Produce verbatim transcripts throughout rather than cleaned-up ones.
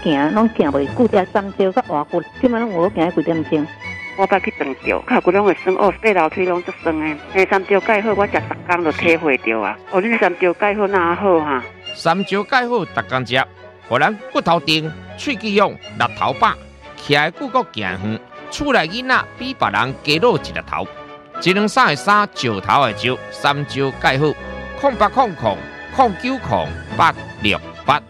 行，拢行袂久，只三招甲活骨，即摆拢有行几点钟。 我捌去长照，脚骨拢会酸，哦，爬楼梯拢足酸诶。诶，三招盖好，我食十工就体会着啊。哦，恁三招盖好哪好哈？ 三招盖好，逐工食，互咱骨头硬，喙齿勇，力头饱，徛诶久阁行远，厝内囡仔比别人加老一粒头。一两三个三，石头的石，三招盖好，空八空空空九空八六八。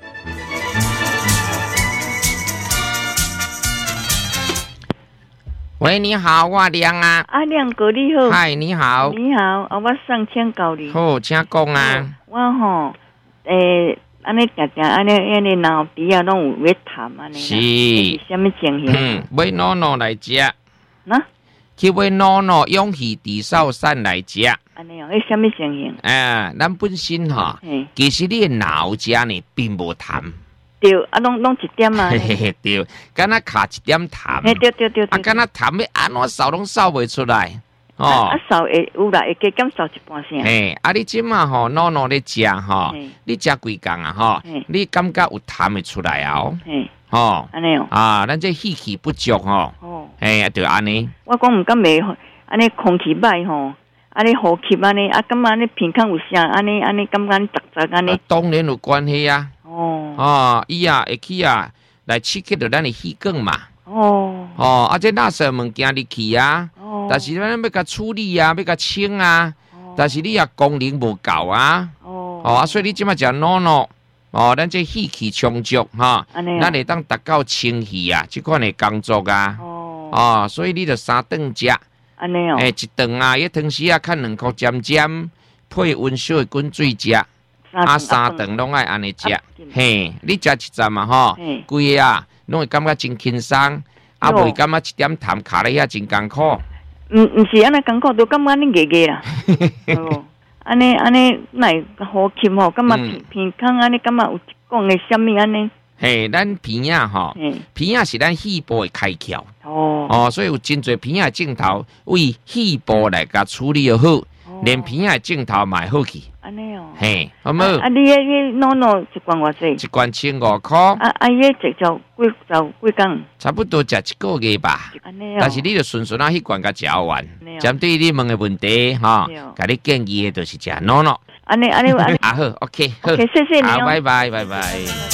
喂，你好，我亮啊。 啊，亮哥你好。 嗨，你好。 你好，啊，我送请教你。 好，请讲啊。 我吼，诶、欸，安尼常常安尼安尼脑鼻啊，拢有在痰安尼。 是。 是什么情形？ 嗯，买诺诺来食。 喏。 去买诺诺勇气地少散来食。 安尼哦，迄什么情形？ 啊，咱本身吼，其实你的脑食呢并无痰。 对，啊，拢拢一点啊。 嘿嘿嘿，对，敢若卡一点痰。 嘿，对对对。 啊，敢若痰要安怎扫拢扫袂出来。 哦。啊，扫会有啦，会加减扫一半先。 嘿，啊，你即马吼，诺诺咧食吼，你食几工啊吼？你感觉有痰会出来啊？ 嘿。 吼。 安尼哦。 啊，咱这气气不足吼。哦。嘿，啊，就安尼。 我讲毋敢袂，安尼空气歹吼。安尼呼吸安尼，啊，感觉安尼鼻孔有声，安尼安尼感觉安杂杂安尼。 当然有关系啊。哦。哦，伊啊会去啊来刺激到咱的气管嘛。哦。哦，啊，这垃圾物件入去啊。哦。但是咱要甲处理啊，要甲清啊。哦。但是你啊功能无够啊。哦。哦，啊，所以你即马食诺诺，哦，咱这气气充足哈。安尼。咱会当达到清气啊，即款的工作啊。哦。哦，所以你着三顿食。 安尼哦， 诶，一顿啊，迄汤匙啊，看两颗尖尖，配温烧的滚水食，啊，三顿拢爱安尼食。嘿，你食一站嘛吼，规个啊，拢会感觉真轻松，啊，袂感觉一点痰卡咧遐真艰苦。 毋毋是安尼艰苦，都感觉安尼热热啦。哦，安尼安尼，乃呼吸吼，感觉鼻鼻孔安尼，感觉有讲的什么安尼。 嘿，咱鼻啊吼，鼻啊是咱肺部的开窍。哦哦，所以有真侪鼻啊镜头为肺部来甲处理又好，哦、连鼻啊镜头买好去。安尼哦，嘿，好冇？ 啊，你迄迄诺诺一罐偌济？ 一罐千五块。 啊啊，迄一就几就几工？ 差不多食一个月吧。安尼哦。但是你就顺顺啊，迄罐甲食完。针对你问的问题，哈，甲你建议的就是食诺诺。 安尼安尼安尼。 啊好 ，OK， 好， OK， 谢谢你哦。 拜拜拜拜。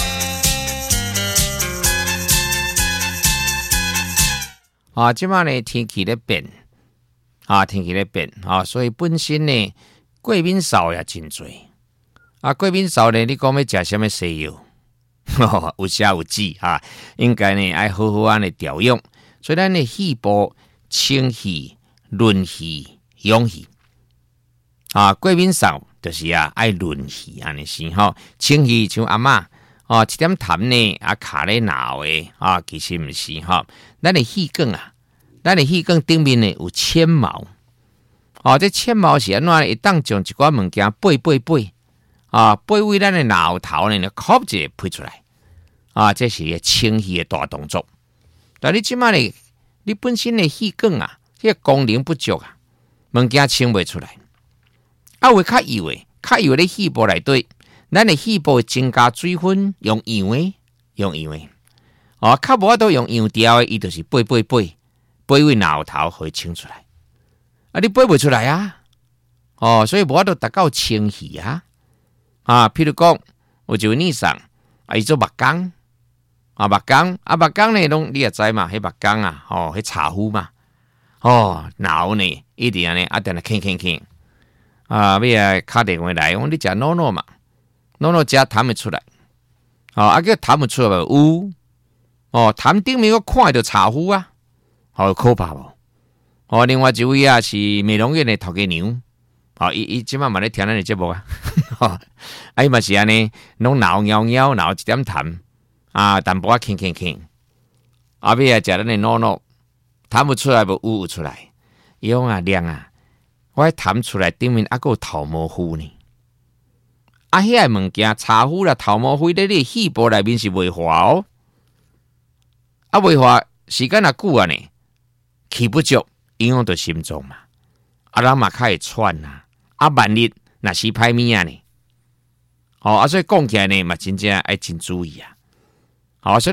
啊，即马呢天气咧变，啊天气咧变，啊，所以本身呢过敏扫也真多。啊，过敏扫呢，你讲要食什么西药？有写有指啊，应该呢爱好好安尼调养。所以咱的肺部清气、润气、养气。啊，过敏扫就是啊爱润气安尼先吼，清气像阿嬷。哦，一点痰呢，啊卡咧脑诶，啊其实毋是吼，咱的气管啊，咱的气管顶面呢有纤毛，哦，这纤毛是安怎会当将一寡物件背背背，啊背为咱的脑头呢，吸一个配出来，啊，这是个清气的大动作。但你即摆呢，你本身的气管啊，这个功能不足啊，物件清袂出来，啊会较幼诶，较幼咧肺部内底。咱的肺部增加水分，用样诶，用样诶，哦，较无法度用样调诶，伊就是背背背，背位脑头可以清出来。啊，你背袂出来啊？哦，所以无法度达到清气啊。啊，譬如讲，有一位女生，啊，伊做目光，啊，目光，啊，目光呢，拢你也知嘛，迄目光啊，哦，迄茶壶嘛，哦，脑呢，一定呢，啊，定来轻轻轻，啊，要啊，打电话来，讲你食诺诺嘛。诺诺食痰会出来，哦，啊叫痰会出来无？有，哦，痰顶面我看到茶壶啊，好可怕无？哦，另外一位啊是美容院的头家娘，哦，伊伊即摆嘛咧听咱的节目啊，啊伊嘛是安尼，拢挠挠挠挠一点痰，啊，淡薄仔轻轻轻，后尾啊食咱的诺诺，痰会出来无？有出来，伊讲啊亮啊，我痰出来顶面还佫有头毛糊呢。啊，遐个物件，茶壶啦、头毛灰咧，你肺部内面是袂化哦。啊，袂化时间若久啊呢，气不足，影响到心脏嘛。啊，人嘛较会喘啊。啊，万一若是歹物啊呢？哦，啊，所以讲起来呢，嘛真正爱真注意啊。好，所以。